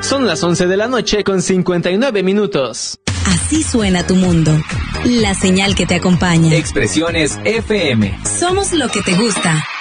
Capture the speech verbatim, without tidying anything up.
Son las once de la noche con cincuenta y nueve minutos. Así suena tu mundo. La señal que te acompaña. Expresiones F M. Somos lo que te gusta.